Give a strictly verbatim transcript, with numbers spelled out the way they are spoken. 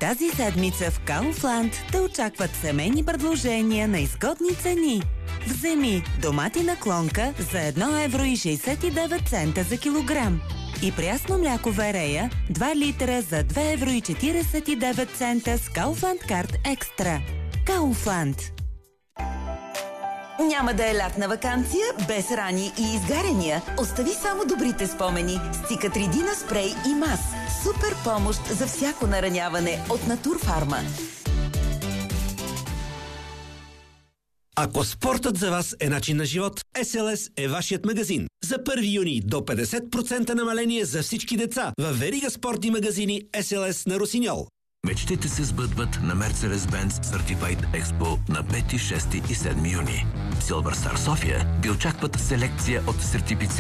Тази седмица в Kaufland те очакват семейни предложения на изгодни цени. Вземи доматина клонка за едно евро и шейсет и девет цента за килограм. И прясно мляко Верея два литра за две евро и четиридесет и девет цента с Kaufland Card Extra. Kaufland. Няма да е лятна ваканция без рани и изгаряния. Остави само добрите спомени с Цикатридина спрей и мас. Супер помощ за всяко нараняване от Натурфарма. Ако спортът за вас е начин на живот, Ес Ел Ес е вашият магазин. За първи юни до петдесет процента намаление за всички деца във верига спортни магазини Ес Ел Ес на Росиньол. Мечтите се сбъдват на Mercedes-Benz Certified Expo на пети, шести и седми юни. Silver Star София ви очакват селекция от сертифицирани